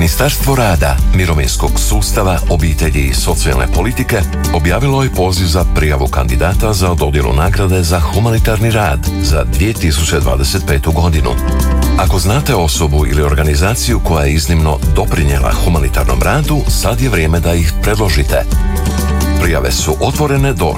Ministarstvo rada, mirovinskog sustava, obitelji i socijalne politike objavilo je poziv za prijavu kandidata za dodjelu nagrade za humanitarni rad za 2025. godinu. Ako znate osobu ili organizaciju koja je iznimno doprinijela humanitarnom radu, sad je vrijeme da ih predložite. Prijave su otvorene do